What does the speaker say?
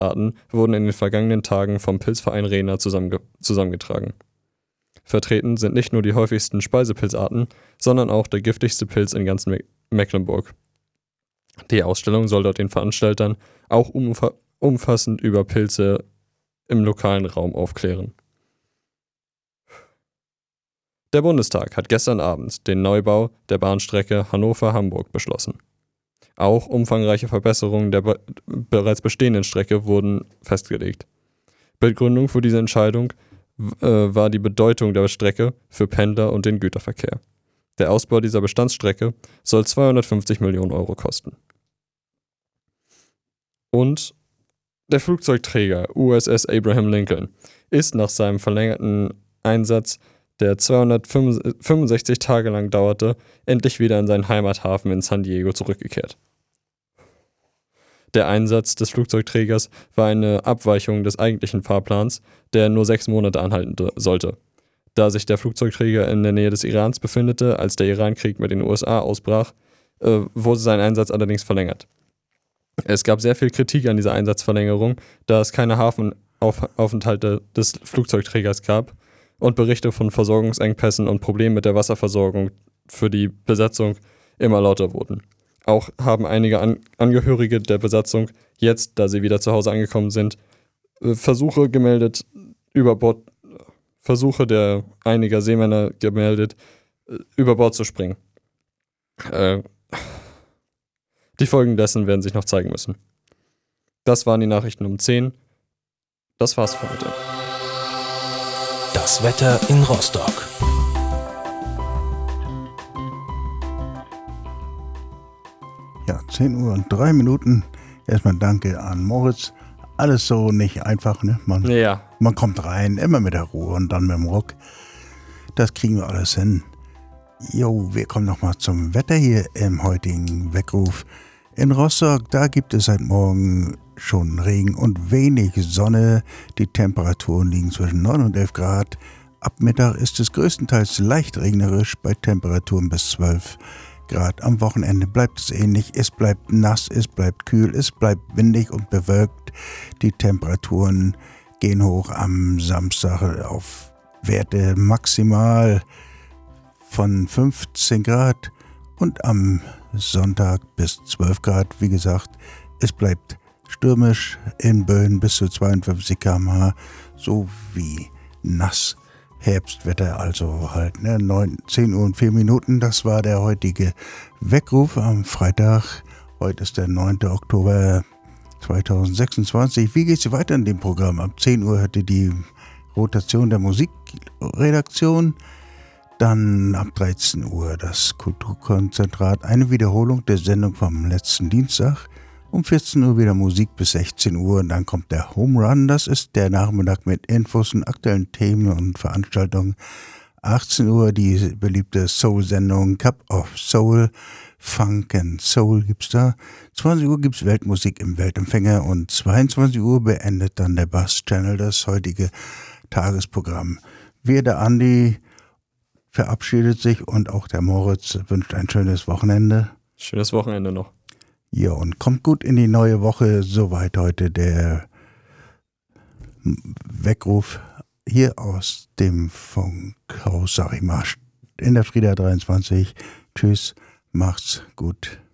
wurden in den vergangenen Tagen vom Pilzverein Rehna zusammengetragen. Vertreten sind nicht nur die häufigsten Speisepilzarten, sondern auch der giftigste Pilz in ganz Mecklenburg. Die Ausstellung soll dort den Veranstaltern auch umfassend über Pilze im lokalen Raum aufklären. Der Bundestag hat gestern Abend den Neubau der Bahnstrecke Hannover-Hamburg beschlossen. Auch umfangreiche Verbesserungen der bereits bestehenden Strecke wurden festgelegt. Begründung für diese Entscheidung war die Bedeutung der Strecke für Pendler und den Güterverkehr. Der Ausbau dieser Bestandsstrecke soll 250 Millionen Euro kosten. Und der Flugzeugträger USS Abraham Lincoln ist nach seinem verlängerten Einsatz, der 265 Tage lang dauerte, endlich wieder in seinen Heimathafen in San Diego zurückgekehrt. Der Einsatz des Flugzeugträgers war eine Abweichung des eigentlichen Fahrplans, der nur 6 Monate anhalten sollte. Da sich der Flugzeugträger in der Nähe des Irans befindete, als der Irankrieg mit den USA ausbrach, wurde sein Einsatz allerdings verlängert. Es gab sehr viel Kritik an dieser Einsatzverlängerung, da es keine Hafenaufenthalte des Flugzeugträgers gab und Berichte von Versorgungsengpässen und Problemen mit der Wasserversorgung für die Besatzung immer lauter wurden. Auch haben einige Angehörige der Besatzung jetzt, da sie wieder zu Hause angekommen sind, Versuche der einiger Seemänner gemeldet, über Bord zu springen. Die Folgen dessen werden sich noch zeigen müssen. Das waren die Nachrichten um 10. Das war's für heute. Das Wetter in Rostock. Ja, 10 Uhr und 3 Minuten. Erstmal danke an Moritz. Alles so nicht einfach, ne? Man kommt rein, immer mit der Ruhe und dann mit dem Ruck. Das kriegen wir alles hin. Jo, wir kommen nochmal zum Wetter hier im heutigen Weckruf. In Rostock, da gibt es seit morgen schon Regen und wenig Sonne. Die Temperaturen liegen zwischen 9 und 11 Grad. Ab Mittag ist es größtenteils leicht regnerisch bei Temperaturen bis 12 Grad. Am Wochenende bleibt es ähnlich. Es bleibt nass, es bleibt kühl, es bleibt windig und bewölkt. Die Temperaturen gehen hoch am Samstag auf Werte maximal von 15 Grad und am Sonntag bis 12 Grad. Wie gesagt, es bleibt stürmisch in Böen bis zu 52 km/h sowie nass. Herbstwetter, also halt 10 Uhr und 4 Minuten. Das war der heutige Weckruf am Freitag. Heute ist der 9. Oktober 2026. Wie geht's weiter in dem Programm? Ab 10 Uhr hört ihr die Rotation der Musikredaktion. Dann ab 13 Uhr das Kulturkonzentrat. Eine Wiederholung der Sendung vom letzten Dienstag. Um 14 Uhr wieder Musik bis 16 Uhr und dann kommt der Home Run. Das ist der Nachmittag mit Infos und aktuellen Themen und Veranstaltungen. 18 Uhr die beliebte Soul-Sendung Cup of Soul. Funk and Soul gibt's da. 20 Uhr gibt's Weltmusik im Weltempfänger und 22 Uhr beendet dann der Bass-Channel das heutige Tagesprogramm. Wir, der Andi, verabschiedet sich und auch der Moritz wünscht ein schönes Wochenende. Schönes Wochenende noch. Ja, und kommt gut in die neue Woche. Soweit heute der Weckruf hier aus dem Funkhaus, sag ich mal, in der Frieda 23. Tschüss, macht's gut.